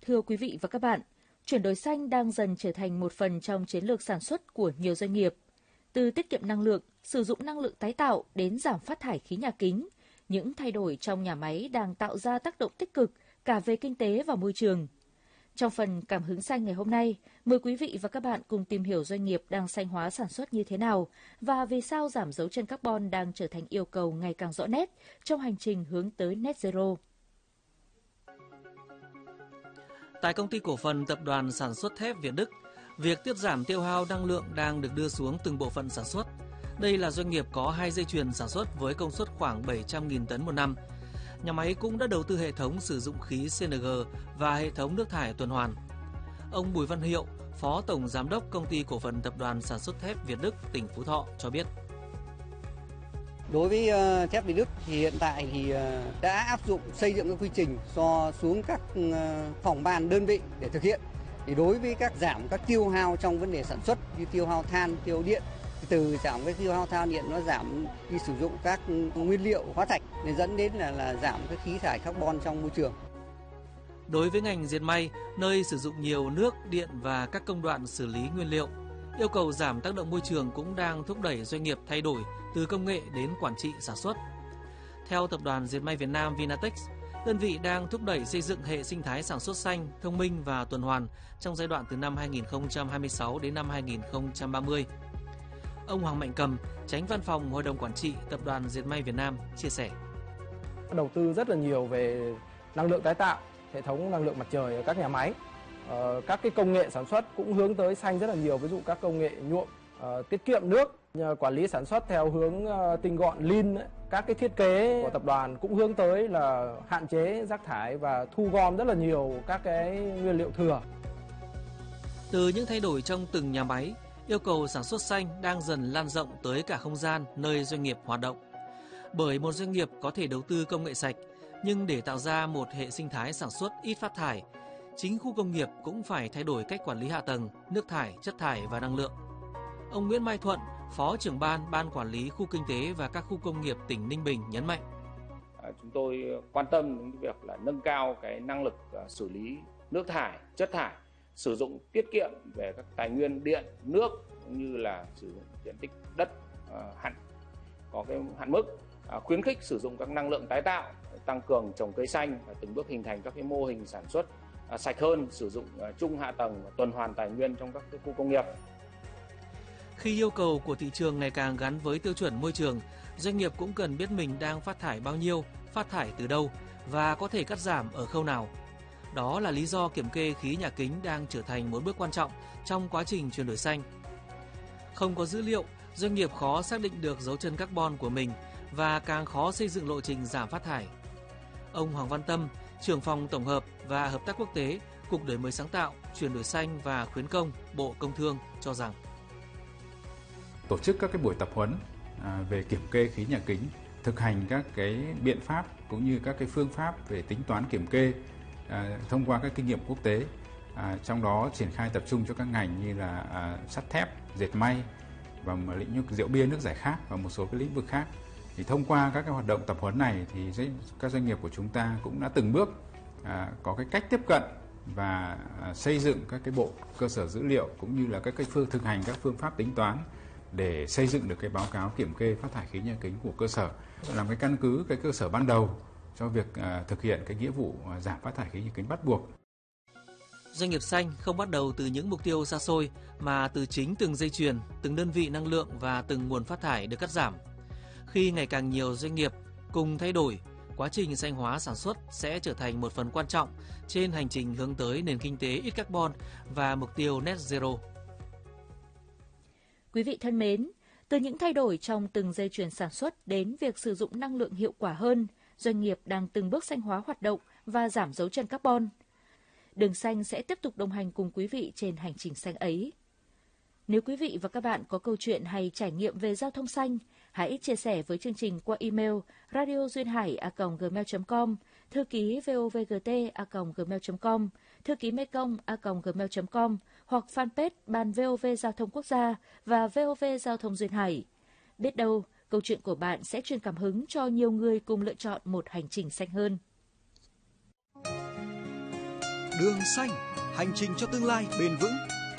Thưa quý vị và các bạn, chuyển đổi xanh đang dần trở thành một phần trong chiến lược sản xuất của nhiều doanh nghiệp. Từ tiết kiệm năng lượng, sử dụng năng lượng tái tạo đến giảm phát thải khí nhà kính, những thay đổi trong nhà máy đang tạo ra tác động tích cực cả về kinh tế và môi trường. Trong phần Cảm hứng xanh ngày hôm nay, mời quý vị và các bạn cùng tìm hiểu doanh nghiệp đang xanh hóa sản xuất như thế nào và vì sao giảm dấu chân carbon đang trở thành yêu cầu ngày càng rõ nét trong hành trình hướng tới net zero. Tại Công ty Cổ phần Tập đoàn Sản xuất Thép Việt Đức, việc tiết giảm tiêu hao năng lượng đang được đưa xuống từng bộ phận sản xuất. Đây là doanh nghiệp có 2 dây chuyền sản xuất với công suất khoảng 700.000 tấn một năm. Nhà máy cũng đã đầu tư hệ thống sử dụng khí CNG và hệ thống nước thải tuần hoàn. Ông Bùi Văn Hiệu, Phó Tổng Giám đốc Công ty Cổ phần Tập đoàn Sản xuất Thép Việt Đức, tỉnh Phú Thọ cho biết. Đối với thép Việt Đức thì hiện tại thì đã áp dụng xây dựng các quy trình xuống các phòng ban đơn vị để thực hiện. Thì đối với giảm các tiêu hao trong vấn đề sản xuất như tiêu hao than, tiêu hao điện, từ giảm cái tiêu hao than điện nó giảm đi sử dụng các nguyên liệu hóa thạch để dẫn đến là giảm cái khí thải carbon trong môi trường. Đối với ngành dệt may, nơi sử dụng nhiều nước, điện và các công đoạn xử lý nguyên liệu, yêu cầu giảm tác động môi trường cũng đang thúc đẩy doanh nghiệp thay đổi từ công nghệ đến quản trị sản xuất. Theo Tập đoàn Dệt may Việt Nam Vinatex, đơn vị đang thúc đẩy xây dựng hệ sinh thái sản xuất xanh, thông minh và tuần hoàn trong giai đoạn từ năm 2026 đến năm 2030. Ông Hoàng Mạnh Cầm, Chánh Văn phòng Hội đồng Quản trị Tập đoàn Dệt may Việt Nam chia sẻ. Đầu tư rất là nhiều về năng lượng tái tạo, hệ thống năng lượng mặt trời ở các nhà máy. Các cái công nghệ sản xuất cũng hướng tới xanh rất là nhiều, ví dụ các công nghệ nhuộm, tiết kiệm nước, quản lý sản xuất theo hướng tinh gọn lean. Các cái thiết kế của tập đoàn cũng hướng tới là hạn chế rác thải và thu gom rất là nhiều các cái nguyên liệu thừa. Từ những thay đổi trong từng nhà máy, yêu cầu sản xuất xanh đang dần lan rộng tới cả không gian nơi doanh nghiệp hoạt động. Bởi một doanh nghiệp có thể đầu tư công nghệ sạch, nhưng để tạo ra một hệ sinh thái sản xuất ít phát thải, chính khu công nghiệp cũng phải thay đổi cách quản lý hạ tầng, nước thải, chất thải và năng lượng. Ông Nguyễn Mai Thuận, Phó trưởng Ban Quản lý Khu Kinh tế và các khu công nghiệp tỉnh Ninh Bình nhấn mạnh. Chúng tôi quan tâm đến việc là nâng cao cái năng lực xử lý nước thải, chất thải, sử dụng tiết kiệm về các tài nguyên điện, nước cũng như là sử dụng diện tích đất có cái hạn mức, khuyến khích sử dụng các năng lượng tái tạo, tăng cường trồng cây xanh và từng bước hình thành các cái mô hình sản xuất sạch hơn, sử dụng chung hạ tầng và tuần hoàn tài nguyên trong các cái khu công nghiệp. Khi yêu cầu của thị trường ngày càng gắn với tiêu chuẩn môi trường, doanh nghiệp cũng cần biết mình đang phát thải bao nhiêu, phát thải từ đâu và có thể cắt giảm ở khâu nào. Đó là lý do kiểm kê khí nhà kính đang trở thành một bước quan trọng trong quá trình chuyển đổi xanh. Không có dữ liệu, doanh nghiệp khó xác định được dấu chân carbon của mình và càng khó xây dựng lộ trình giảm phát thải. Ông Hoàng Văn Tâm, trưởng phòng tổng hợp và hợp tác quốc tế, Cục Đổi mới sáng tạo, chuyển đổi xanh và khuyến công, Bộ Công Thương cho rằng tổ chức các cái buổi tập huấn về kiểm kê khí nhà kính, thực hành các cái biện pháp cũng như các cái phương pháp về tính toán kiểm kê thông qua các kinh nghiệm quốc tế, trong đó triển khai tập trung cho các ngành như là sắt thép, dệt may và lĩnh vực rượu bia, nước giải khát và một số cái lĩnh vực khác. Thì thông qua các cái hoạt động tập huấn này thì các doanh nghiệp của chúng ta cũng đã từng bước có cái cách tiếp cận và xây dựng các cái bộ cơ sở dữ liệu cũng như là các cái thực hành các phương pháp tính toán để xây dựng được cái báo cáo kiểm kê phát thải khí nhà kính của cơ sở, làm cái căn cứ, cái cơ sở ban đầu cho việc thực hiện cái nghĩa vụ giảm phát thải khí nhà kính bắt buộc. Doanh nghiệp xanh không bắt đầu từ những mục tiêu xa xôi mà từ chính từng dây chuyền, từng đơn vị năng lượng và từng nguồn phát thải được cắt giảm. Khi ngày càng nhiều doanh nghiệp cùng thay đổi, quá trình xanh hóa sản xuất sẽ trở thành một phần quan trọng trên hành trình hướng tới nền kinh tế ít carbon và mục tiêu net zero. Quý vị thân mến, từ những thay đổi trong từng dây chuyền sản xuất đến việc sử dụng năng lượng hiệu quả hơn, doanh nghiệp đang từng bước xanh hóa hoạt động và giảm dấu chân carbon. Đường xanh sẽ tiếp tục đồng hành cùng quý vị trên hành trình xanh ấy. Nếu quý vị và các bạn có câu chuyện hay trải nghiệm về giao thông xanh, hãy chia sẻ với chương trình qua email radioduyênhải@gmail.com, thư ký vovgt@gmail.com, thư ký mekong@gmail.com hoặc fanpage Ban VOV Giao thông Quốc gia và VOV Giao thông Duyên Hải. Biết đâu, câu chuyện của bạn sẽ truyền cảm hứng cho nhiều người cùng lựa chọn một hành trình xanh hơn. Đường xanh, hành trình cho tương lai bền vững.